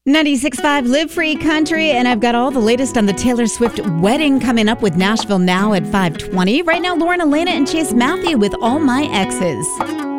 96.5 Live Free Country, and I've got all the latest on the Taylor Swift wedding coming up with Nashville Now at 5:20. Right now, Lauren Elena and Chase Matthew with All My Exes.